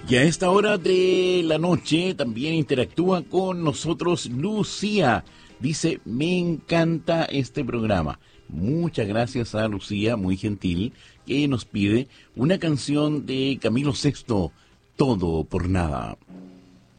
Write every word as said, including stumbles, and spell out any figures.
Y a esta hora de la noche también interactúa con nosotros Lucía. Dice, me encanta este programa. Muchas gracias a Lucía, muy gentil, que nos pide una canción de Camilo Sesto, Todo por Nada.